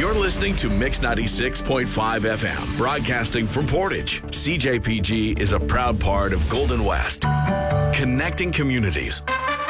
You're listening to Mix 96.5 FM, broadcasting from Portage. CJPG is a proud part of Golden West, connecting communities.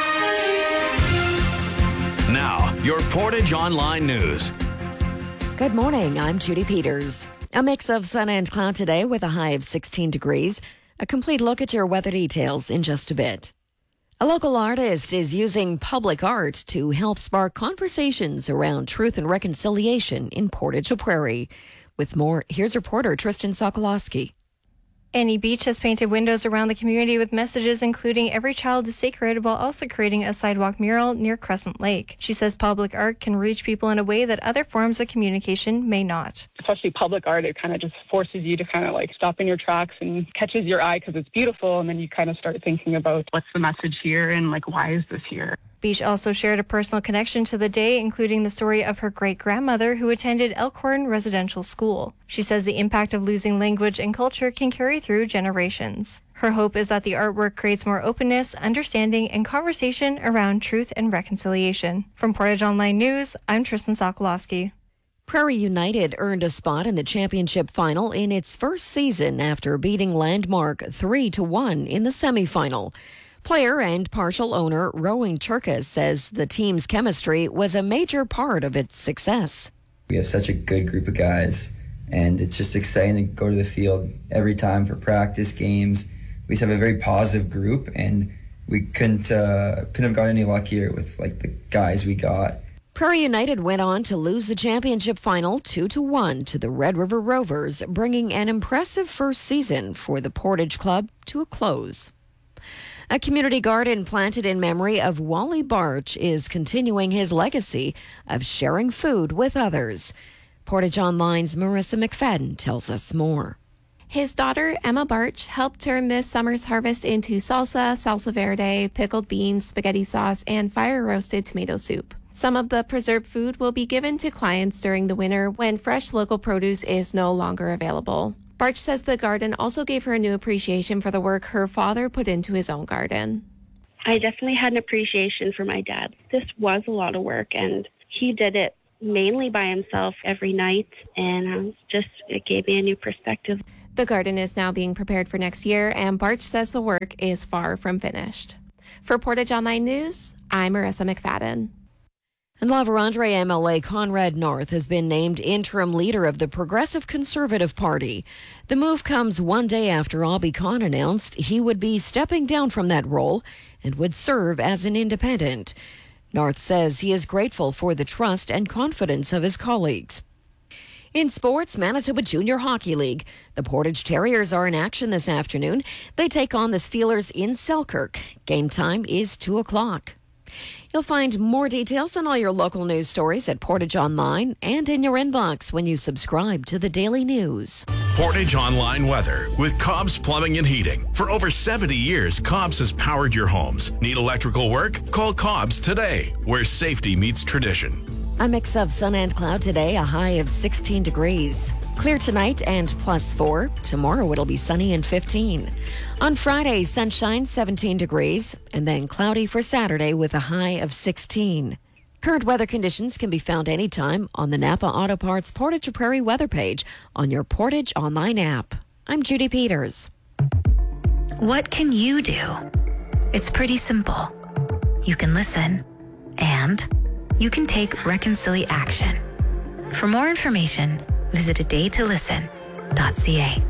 Now, your Portage Online News. Good morning, I'm Judy Peters. A mix of sun and cloud today with a high of 16 degrees. A complete look at your weather details in just a bit. A local artist is using public art to help spark conversations around truth and reconciliation in Portage la Prairie. With more, here's reporter Tristan Sokolowski. Annie Beach has painted windows around the community with messages including every child is sacred, while also creating a sidewalk mural near Crescent Lake. She says public art can reach people in a way that other forms of communication may not. Especially public art, it kind of just forces you to kind of like stop in your tracks and catches your eye because it's beautiful, and then you kind of start thinking about what's the message here and like why is this here. Beach also shared a personal connection to the day, including the story of her great-grandmother who attended Elkhorn Residential School. She says the impact of losing language and culture can carry through generations. Her hope is that the artwork creates more openness, understanding, and conversation around truth and reconciliation. From Portage Online News, I'm Tristan Sokolowski. Prairie United earned a spot in the championship final in its first season after beating Landmark 3-1 in the semifinal. Player and partial owner Rowan Cherkas says the team's chemistry was a major part of its success. We have such a good group of guys, and it's just exciting to go to the field every time for practice games. We just have a very positive group, and we couldn't have got any luckier with like the guys we got. Prairie United went on to lose the championship final 2-1 to the Red River Rovers, bringing an impressive first season for the Portage Club to a close. A community garden planted in memory of Wally Barch is continuing his legacy of sharing food with others. Portage Online's Marissa McFadden tells us more. His daughter, Emma Barch, helped turn this summer's harvest into salsa verde, pickled beans, spaghetti sauce, and fire-roasted tomato soup. Some of the preserved food will be given to clients during the winter when fresh local produce is no longer available. Barch says the garden also gave her a new appreciation for the work her father put into his own garden. I definitely had an appreciation for my dad. This was a lot of work, and he did it mainly by himself every night, and it gave me a new perspective. The garden is now being prepared for next year, and Barch says the work is far from finished. For Portage Online News, I'm Marissa McFadden. And La Vérendrye MLA Conrad North has been named interim leader of the Progressive Conservative Party. The move comes one day after Abhi Khan announced he would be stepping down from that role and would serve as an independent. North says he is grateful for the trust and confidence of his colleagues. In sports, Manitoba Junior Hockey League. The Portage Terriers are in action this afternoon. They take on the Steelers in Selkirk. Game time is 2 o'clock. You'll find more details on all your local news stories at Portage Online and in your inbox when you subscribe to the Daily News. Portage Online weather with Cobb's Plumbing and Heating. For over 70 years, Cobb's has powered your homes. Need electrical work? Call Cobb's today, where safety meets tradition. A mix of sun and cloud today, a high of 16 degrees. Clear tonight and +4. Tomorrow it'll be sunny and 15. On Friday, sunshine, 17 degrees, and then cloudy for Saturday with a high of 16. Current weather conditions can be found anytime on the Napa Auto Parts Portage Prairie weather page on your Portage Online app. I'm Judy Peters. What can you do? It's pretty simple. You can listen, and you can take Reconcili action. For more information, visit adaytolisten.ca.